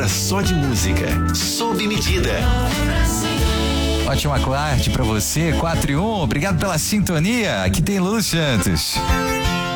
hora só de música, sob medida. Ótima tarde pra você, 4 e 1, obrigado pela sintonia, aqui tem Lulu Santos.